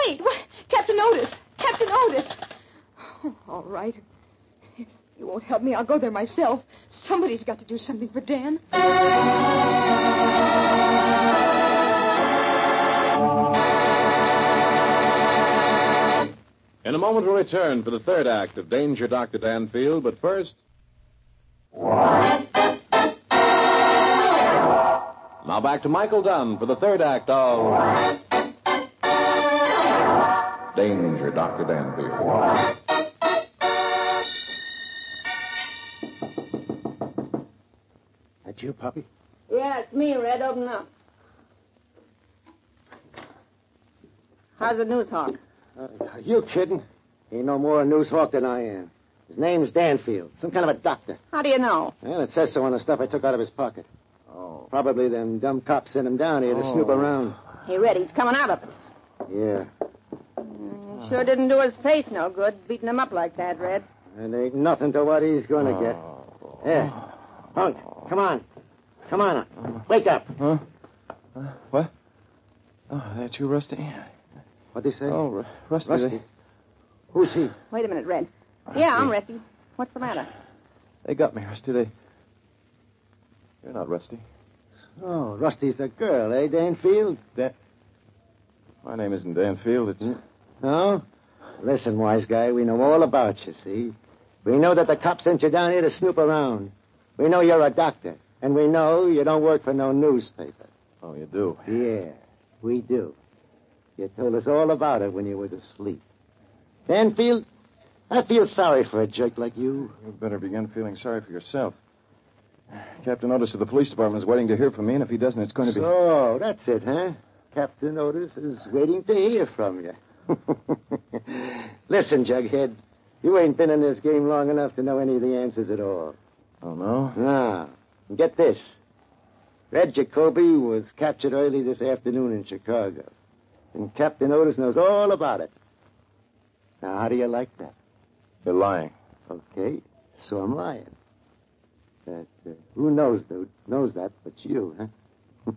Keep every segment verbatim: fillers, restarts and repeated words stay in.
wait. What? Captain Otis. Captain Otis. Oh, all right. If you won't help me, I'll go there myself. Somebody's got to do something for Dan. In a moment, we'll return for the third act of Danger, Doctor Danfield, but first... Now back to Michael Dunn for the third act of... Danger, Doctor Danfield. That you, Poppy? Yeah, it's me, Red. Open up. How's the news hawk? Uh, are you kidding? He ain't no more a news hawk than I am. His name's Danfield. Some kind of a doctor. How do you know? Well, it says so on the stuff I took out of his pocket. Oh. Probably them dumb cops sent him down here to Oh. snoop around. Hey, Red, he's coming out of it. Yeah. Mm, sure didn't do his face no good, beating him up like that, Red. And ain't nothing to what he's going to get. Here. Punk, come on. Come on. Wake up. Huh? Uh, what? Oh, that's you, Rusty? What'd he say? Oh, Ru- Rusty. Rusty. They, Who's he? Wait a minute, Red. Yeah, I'm Rusty. What's the matter? they got me, Rusty. They... You're not Rusty. Oh, Rusty's the girl, eh, Danfield? Dan... My name isn't Danfield. It's... No? Listen, wise guy, we know all about you, see? We know that the cops sent you down here to snoop around. We know you're a doctor. And we know you don't work for no newspaper. Oh, you do? Yeah, we do. You told us all about it when you were asleep. Danfield, I feel sorry for a jerk like you. You better begin feeling sorry for yourself. Captain Otis of the police department is waiting to hear from me, and if he doesn't, it's going to be... So, that's it, huh? Captain Otis is waiting to hear from you. Listen, Jughead, you ain't been in this game long enough to know any of the answers at all. Oh, no? Now, get this. Red Jacoby was captured early this afternoon in Chicago. And Captain Otis knows all about it. Now, how do you like that? You're lying. Okay, so I'm lying. But uh, who knows, dude? Knows that but you, huh?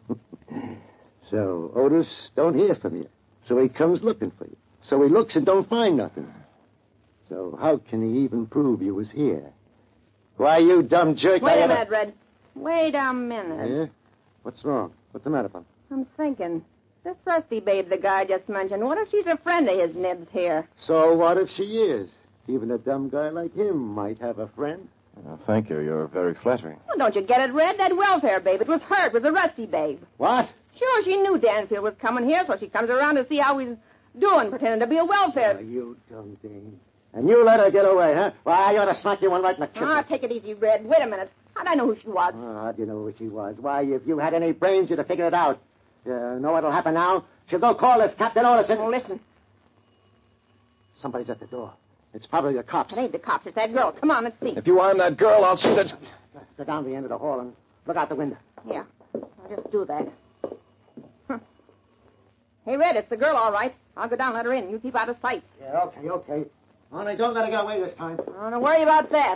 So Otis don't hear from you. So he comes looking for you. So he looks and don't find nothing. So how can he even prove you was here? Why, you dumb jerk... Wait I a had minute, Red. Wait a minute. Yeah? What's wrong? What's the matter, Pop? I'm thinking. This Rusty babe the guy just mentioned, what if she's a friend of his Nibs here? So what if she is? Even a dumb guy like him might have a friend. Oh, thank you. You're very flattering. Well, don't you get it, Red? That welfare babe, it was her. It was the Rusty babe. What? Sure, she knew Danfield was coming here, so she comes around to see how he's doing, pretending to be a welfare... Oh, you dumb thing. And you let her get away, huh? Why, I ought to smack you one right in the kisser. Ah, take it easy, Red. Wait a minute. How'd I know who she was? Oh, how'd you know who she was? Why, if you had any brains, you'd have figured it out. You know what'll happen now? She'll go call this Captain Otis and... Oh, listen. Somebody's at the door. It's probably the cops. It ain't the cops. It's that girl. Come on, let's see. If you arm that girl, I'll see that... Go down the end of the hall and look out the window. Yeah, I'll just do that. Huh. Hey, Red, it's the girl, all right. I'll go down and let her in. You keep out of sight. Yeah, okay, okay. Only don't let her get away this time. Oh, don't worry about that.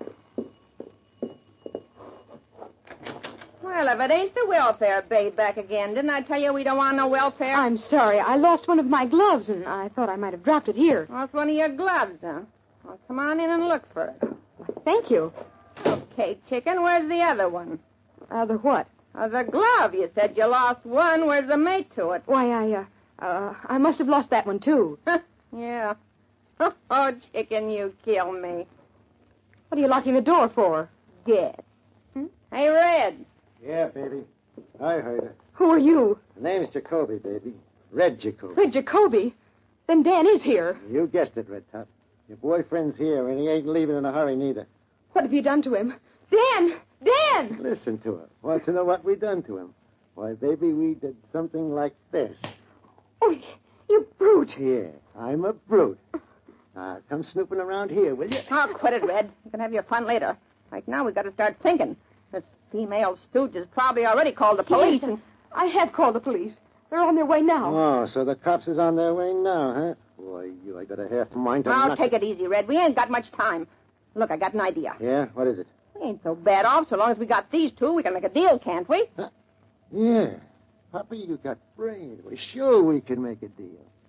Well, if it ain't the welfare babe back again, didn't I tell you we don't want no welfare? I'm sorry. I lost one of my gloves, and I thought I might have dropped it here. Well, it's one of your gloves, huh? Well, come on in and look for it. Thank you. Okay, chicken, where's the other one? Uh, the what? Uh, the glove. You said you lost one. Where's the mate to it? Why, I, uh, uh, I must have lost that one, too. Yeah. Oh, chicken, you kill me. What are you locking the door for? Get. Hmm? Hey, Red. Yeah, baby. I heard her. Who are you? The name's Jacoby, baby. Red Jacoby. Red Jacoby. Then Dan is here. You guessed it, Red Top. Your boyfriend's here, and he ain't leaving in a hurry, neither. What have you done to him? Dan! Dan! Listen to her. Want to know what we done to him? Why, baby, we did something like this. Oh, you brute. Yeah, I'm a brute. Now, come snooping around here, will you? Oh, quit it, Red. You can have your fun later. Right now, we've got to start thinking. This female stooge has probably already called the police. Yes, and... I have called the police. They're on their way now. Oh, so the cops is on their way now, huh? Boy, you, I got a half mind to... Now, knock- take it easy, Red. We ain't got much time. Look, I got an idea. Yeah? What is it? We ain't so bad off. So long as we got these two, we can make a deal, can't we? Huh? Yeah. Puppy, you got brains. Well, sure we can make a deal.